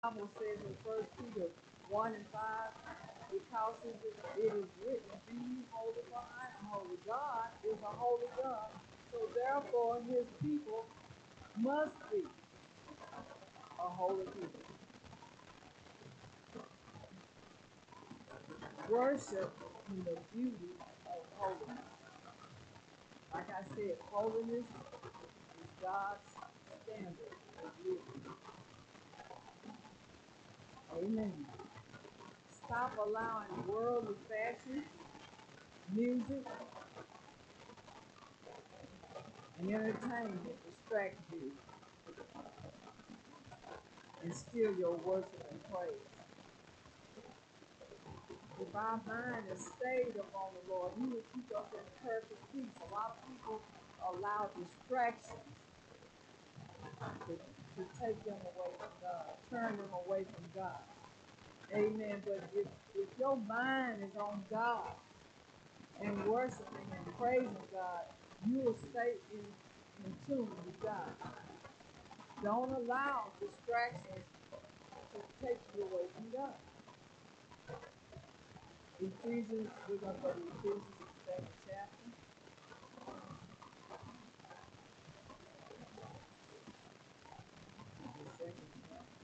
Bible says in 1 Peter 1 and 5, because it is written, be ye holy, for I am holy. God is a holy God. So therefore his people must be a holy people. Worship in the beauty of holiness. Like I said, holiness is God's standard of living. Amen. Stop allowing worldly fashion, music, and entertainment distract you and steal your worship and praise. If our mind is stayed upon the Lord, He will keep us in perfect peace. A lot of people allow distractions to take them away from God, turn them away from God. Amen. But if your mind is on God and worshiping and praising God, you will stay in tune with God. Don't allow distractions to take you away from God. Ephesians, we're going to go to Ephesians, the second chapter.